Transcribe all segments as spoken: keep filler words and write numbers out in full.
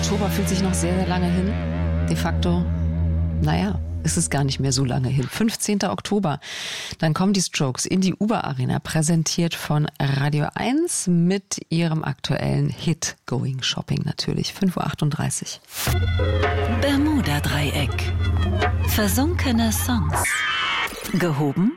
Oktober fühlt sich noch sehr, sehr lange hin. De facto, naja, ist es gar nicht mehr so lange hin. fünfzehnten Oktober. Dann kommen die Strokes in die Uber Arena, präsentiert von Radio eins mit ihrem aktuellen Hit Going Shopping natürlich. fünf Uhr achtunddreißig. Bermuda-Dreieck. Versunkene Songs. Gehoben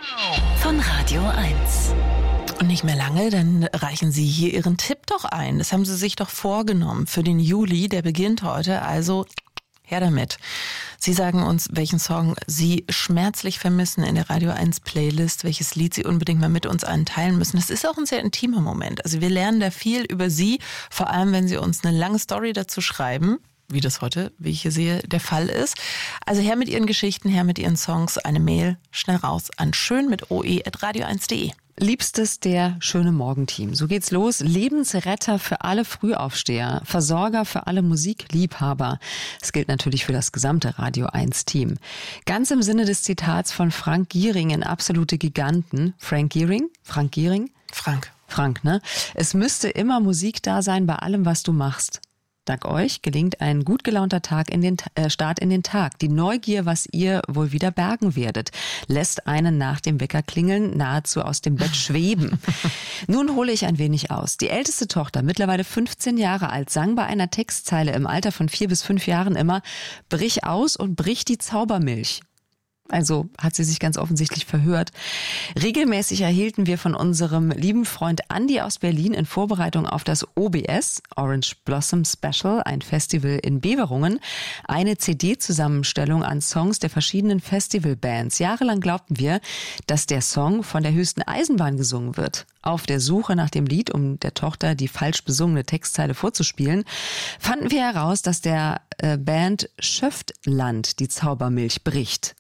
von Radio eins. Und nicht mehr lange, dann reichen Sie hier Ihren Tipp doch ein. Das haben Sie sich doch vorgenommen für den Juli. Der beginnt heute, also her damit. Sie sagen uns, welchen Song Sie schmerzlich vermissen in der Radio eins Playlist, welches Lied Sie unbedingt mal mit uns allen teilen müssen. Das ist auch ein sehr intimer Moment. Also wir lernen da viel über Sie, vor allem wenn Sie uns eine lange Story dazu schreiben, wie das heute, wie ich hier sehe, der Fall ist. Also her mit Ihren Geschichten, her mit Ihren Songs, eine Mail schnell raus an schön mit oe at radio eins punkt de. Liebstes der schöne Morgenteam. So geht's los. Lebensretter für alle Frühaufsteher, Versorger für alle Musikliebhaber. Das gilt natürlich für das gesamte Radio eins Team. Ganz im Sinne des Zitats von Frank Gehring in Absolute Giganten. Frank Gehring? Frank Gehring? Frank. Frank, ne? Es müsste immer Musik da sein bei allem, was du machst. Dank euch gelingt ein gut gelaunter Tag in den äh, Start in den Tag. Die Neugier, was ihr wohl wieder bergen werdet, lässt einen nach dem Wecker klingeln nahezu aus dem Bett schweben. Nun hole ich ein wenig aus. Die älteste Tochter, mittlerweile fünfzehn Jahre alt, sang bei einer Textzeile im Alter von vier bis fünf Jahren immer: Brich aus und brich die Zaubermilch. Also hat sie sich ganz offensichtlich verhört. Regelmäßig erhielten wir von unserem lieben Freund Andi aus Berlin in Vorbereitung auf das O B S, Orange Blossom Special, ein Festival in Beverungen, eine C D-Zusammenstellung an Songs der verschiedenen Festivalbands. Jahrelang glaubten wir, dass der Song von der höchsten Eisenbahn gesungen wird. Auf der Suche nach dem Lied, um der Tochter die falsch besungene Textzeile vorzuspielen, fanden wir heraus, dass der äh, Band Schöftland die Zaubermilch bricht.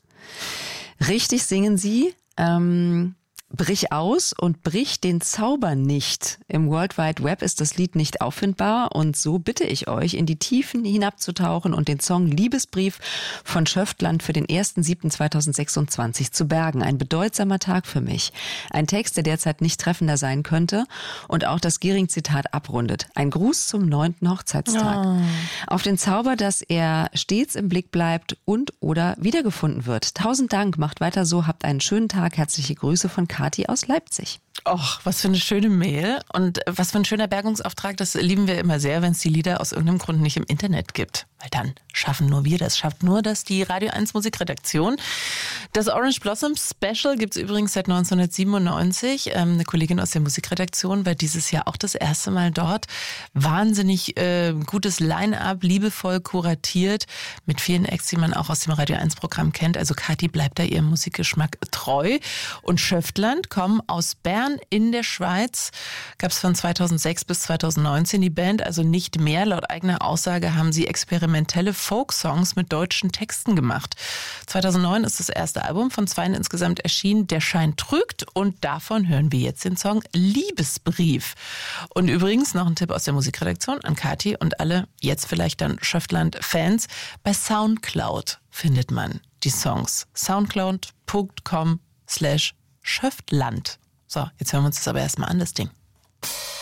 Richtig singen sie, ähm, brich aus und brich den Zauber nicht. Im World Wide Web ist das Lied nicht auffindbar und so bitte ich euch, in die Tiefen hinabzutauchen und den Song Liebesbrief von Schöftland für den ersten siebten zweitausendsechsundzwanzig zu bergen. Ein bedeutsamer Tag für mich. Ein Text, der derzeit nicht treffender sein könnte und auch das Gehring-Zitat abrundet. Ein Gruß zum neunten Hochzeitstag. Oh. Auf den Zauber, dass er stets im Blick bleibt und oder wiedergefunden wird. Tausend Dank, macht weiter so, habt einen schönen Tag. Herzliche Grüße von Kathi aus Leipzig. Och, was für eine schöne Mail und was für ein schöner Bergungsauftrag. Das lieben wir immer sehr, wenn es die Lieder aus irgendeinem Grund nicht im Internet gibt. Weil dann schaffen nur wir das, schafft nur das die Radio eins Musikredaktion. Das Orange Blossom Special gibt es übrigens seit neunzehnhundertsiebenundneunzig. Ähm, eine Kollegin aus der Musikredaktion war dieses Jahr auch das erste Mal dort. Wahnsinnig äh, gutes Line-Up, liebevoll kuratiert, mit vielen Acts, die man auch aus dem Radio eins Programm kennt. Also Kathi bleibt da ihrem Musikgeschmack treu. Und Schöftland kommen aus Bern in der Schweiz. Gab es von zweitausendsechs bis zweitausendneunzehn. Die Band also nicht mehr. Laut eigener Aussage haben sie experimentelle Folk-Songs mit deutschen Texten gemacht. zweitausendneun ist das erste Album von zweien insgesamt erschienen. Der Schein trügt und davon hören wir jetzt den Song Liebesbrief. Und übrigens noch ein Tipp aus der Musikredaktion an Kathi und alle jetzt vielleicht dann Schöftland-Fans. Bei Soundcloud findet man die Songs. soundcloud punkt com slash Schöftland. So, jetzt hören wir uns das aber erstmal an, das Ding.